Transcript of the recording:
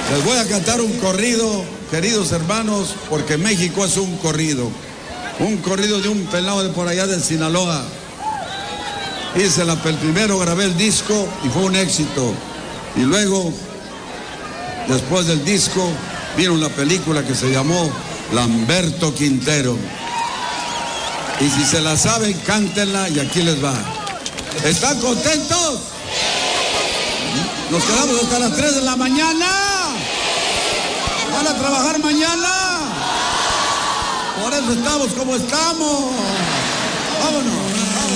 Les voy a cantar un corrido, queridos hermanos, porque México es un corrido. Un corrido de un pelado de por allá del Sinaloa. Primero grabé el disco y fue un éxito. Y luego, después del disco, vino una película que se llamó Lamberto Quintero. Y si se la saben, cántenla y aquí les va. ¿Están contentos? Nos quedamos hasta las 3 de la mañana. ¿Van a trabajar mañana? Por eso estamos como estamos. Vámonos.